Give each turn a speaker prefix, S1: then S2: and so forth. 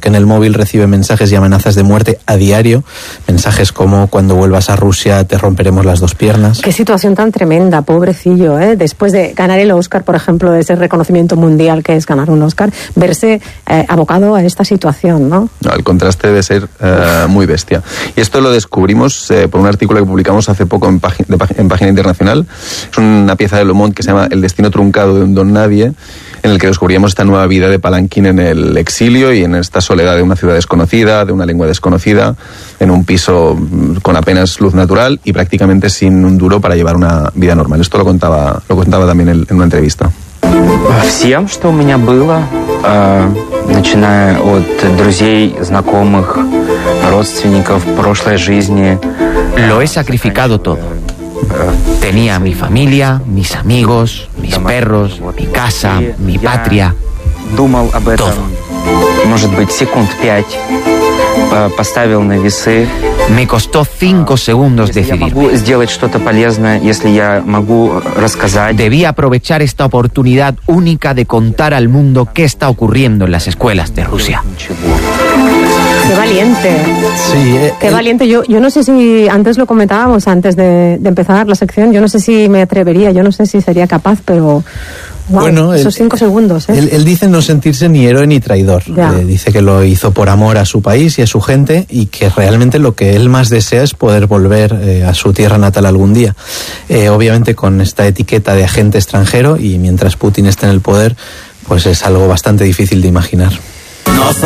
S1: porque en el móvil recibe mensajes y amenazas de muerte a diario, mensajes como cuando vuelvas a Rusia te romperemos las 2 piernas.
S2: Qué situación tan tremenda, pobrecillo, ¿eh? Después de ganar el Oscar, por ejemplo, de ese reconocimiento mundial que es ganar un Oscar, verse abocado a esta situación, ¿no?
S3: No, el contraste debe ser muy bestia. Y esto lo descubrimos por un artículo que publicamos hace poco en Página Internacional. Es una pieza de Le Monde que se llama El destino truncado de un don nadie, en el que descubríamos esta nueva vida de Palanquín en el exilio y en esta soledad de una ciudad desconocida, de una lengua desconocida, en un piso con apenas luz natural y prácticamente sin un duro para llevar una vida normal. Esto lo contaba también en una entrevista.
S4: Всем, что у меня было, начиная от друзей, знакомых, родственников, прошлой жизни.
S5: Lo he sacrificado todo. Tenía mi familia, mis amigos, mis perros, mi casa, mi patria.
S4: Думал об этом, может быть, секунд 5, поставил на весы.
S5: Me costó 5 segundos decidir. Debía aprovechar esta oportunidad única de contar al mundo qué está ocurriendo en las escuelas de Rusia.
S2: Qué valiente.
S1: Sí,
S2: qué valiente. Yo no sé si, antes lo comentábamos, antes de empezar la sección, yo no sé si me atrevería, yo no sé si sería capaz, pero... Wow, bueno, esos 5 segundos, ¿eh?
S1: Él dice no sentirse ni héroe ni traidor. Dice que lo hizo por amor a su país y a su gente y que realmente lo que él más desea es poder volver a su tierra natal algún día. Obviamente con esta etiqueta de agente extranjero, y mientras Putin esté en el poder, pues es algo bastante difícil de imaginar.
S6: Nos